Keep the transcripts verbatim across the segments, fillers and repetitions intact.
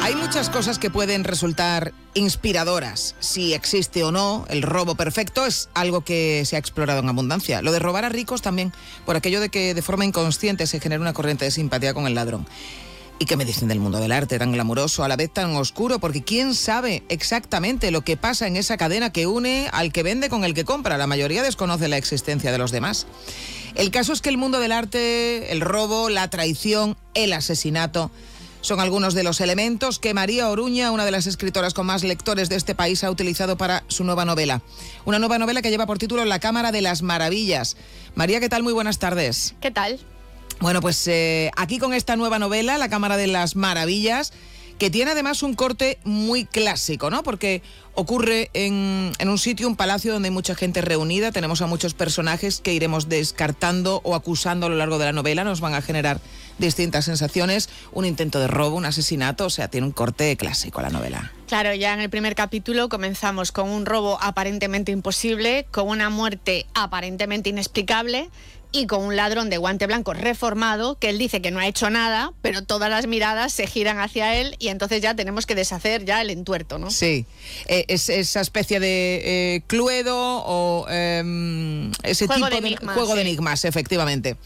Hay muchas cosas que pueden resultar inspiradoras. Si existe o no el robo perfecto es algo que se ha explorado en abundancia. Lo de robar a ricos también, por aquello de que de forma inconsciente se genera una corriente de simpatía con el ladrón. ¿Y qué me dicen del mundo del arte, tan glamuroso, a la vez tan oscuro? Porque ¿quién sabe exactamente lo que pasa en esa cadena que une al que vende con el que compra? La mayoría desconoce la existencia de los demás. El caso es que el mundo del arte, el robo, la traición, el asesinato, son algunos de los elementos que María Oruña, una de las escritoras con más lectores de este país, ha utilizado para su nueva novela. Una nueva novela que lleva por título La Cámara de las Maravillas. María, ¿qué tal? Muy buenas tardes. ¿Qué tal? Bueno, pues eh, aquí con esta nueva novela, La Cámara de las Maravillas, que tiene además un corte muy clásico, ¿no? Porque ocurre en, en un sitio, un palacio donde hay mucha gente reunida. Tenemos a muchos personajes que iremos descartando o acusando a lo largo de la novela. Nos van a generar distintas sensaciones. Un intento de robo, un asesinato, o sea, tiene un corte clásico la novela. Claro, ya en el primer capítulo comenzamos con un robo aparentemente imposible, con una muerte aparentemente inexplicable y con un ladrón de guante blanco reformado que él dice que no ha hecho nada, pero todas las miradas se giran hacia él y entonces ya tenemos que deshacer ya el entuerto, ¿no? Sí, eh, es esa especie de eh, Cluedo o eh, ese juego tipo de de enigmas, juego sí. de enigmas, efectivamente.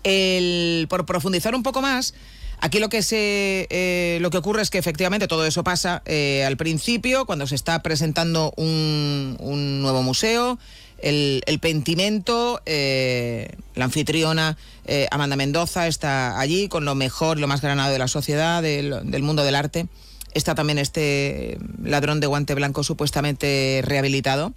El, por profundizar un poco más, aquí lo que se eh, lo que ocurre es que efectivamente todo eso pasa eh, al principio, cuando se está presentando un, un nuevo museo. El, el Pentimento, eh, la anfitriona eh, Amanda Mendoza está allí con lo mejor, lo más granado de la sociedad, del, del mundo del arte. Está también este ladrón de guante blanco supuestamente rehabilitado.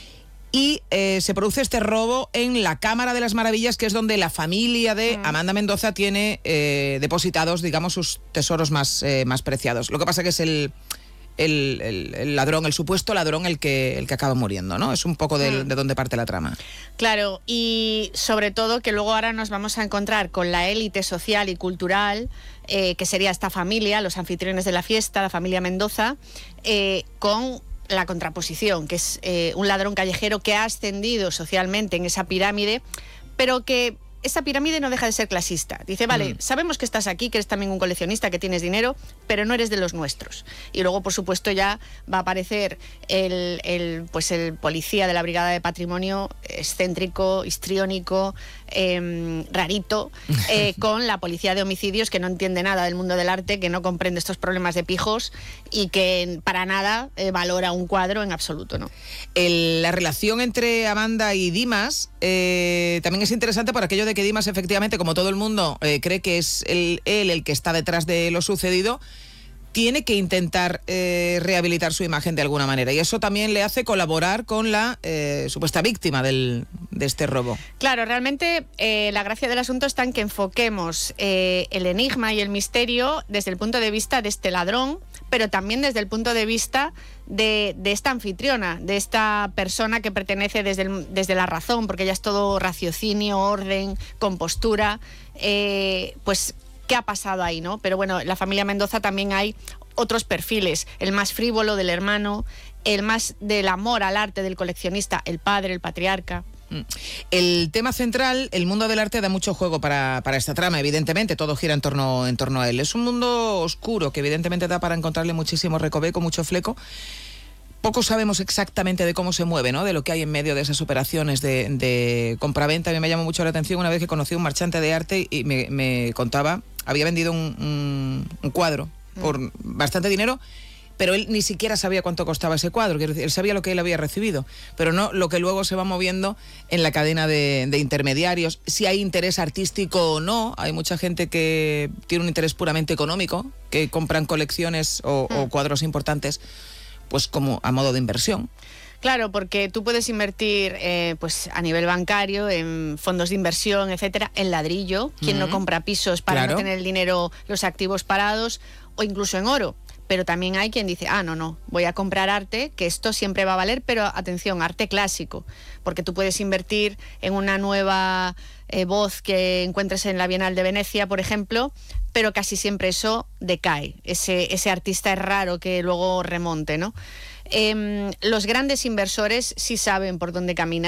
Y eh, se produce este robo en la Cámara de las Maravillas, que es donde la familia de Amanda Mendoza tiene eh, depositados, digamos, sus tesoros más, eh, más preciados. Lo que pasa que es el... El, el, el ladrón, el supuesto ladrón, el que, el que acaba muriendo, ¿no? Es un poco de, de dónde parte la trama. Claro, y sobre todo que luego ahora nos vamos a encontrar con la élite social y cultural, eh, que sería esta familia, los anfitriones de la fiesta, la familia Mendoza, eh, con la contraposición, que es eh, un ladrón callejero que ha ascendido socialmente en esa pirámide, pero que esa pirámide no deja de ser clasista. Dice, vale, mm. sabemos que estás aquí, que eres también un coleccionista, que tienes dinero, pero no eres de los nuestros. Y luego, por supuesto, ya va a aparecer el, el, pues el policía de la Brigada de Patrimonio, excéntrico, histriónico, eh, rarito, eh, con la policía de homicidios, que no entiende nada del mundo del arte, que no comprende estos problemas de pijos y que para nada eh, valora un cuadro en absoluto, ¿no? El, la relación entre Amanda y Dimas eh, también es interesante por aquello de que Dimas, efectivamente, como todo el mundo eh, cree que es el, él el que está detrás de lo sucedido, tiene que intentar eh, rehabilitar su imagen de alguna manera. Y eso también le hace colaborar con la eh, supuesta víctima del, de este robo. Claro, realmente eh, la gracia del asunto está en que enfoquemos eh, el enigma y el misterio desde el punto de vista de este ladrón, pero también desde el punto de vista de, de esta anfitriona, de esta persona que pertenece desde, el, desde la razón, porque ella es todo raciocinio, orden, compostura, eh, pues qué ha pasado ahí, ¿no? Pero bueno, en la familia Mendoza también hay otros perfiles, el más frívolo del hermano, el más del amor al arte del coleccionista, el padre, el patriarca. El tema central, el mundo del arte, da mucho juego para, para esta trama, evidentemente, todo gira en torno, en torno a él. Es un mundo oscuro que evidentemente da para encontrarle muchísimo recoveco, mucho fleco. Poco sabemos exactamente de cómo se mueve, ¿no? De lo que hay en medio de esas operaciones de, de compraventa. A mí me llamó mucho la atención una vez que conocí a un marchante de arte y me, me contaba, había vendido un, un, un cuadro por mm. bastante dinero, pero él ni siquiera sabía cuánto costaba ese cuadro. Él sabía lo que él había recibido, pero no lo que luego se va moviendo en la cadena de, de intermediarios. Si hay interés artístico o no. Hay mucha gente que tiene un interés puramente económico, que compran colecciones o, mm. o cuadros importantes pues como a modo de inversión. Claro, porque tú puedes invertir eh, pues a nivel bancario, en fondos de inversión, etcétera, en ladrillo. ¿Quién uh-huh. no compra pisos para claro. no tener el dinero, los activos parados? O incluso en oro. Pero también hay quien dice, ah, no, no, voy a comprar arte, que esto siempre va a valer, pero atención, arte clásico. Porque tú puedes invertir en una nueva eh, voz que encuentres en la Bienal de Venecia, por ejemplo, pero casi siempre eso decae. Ese, ese artista es raro que luego remonte, ¿no? Eh, los grandes inversores sí saben por dónde caminar.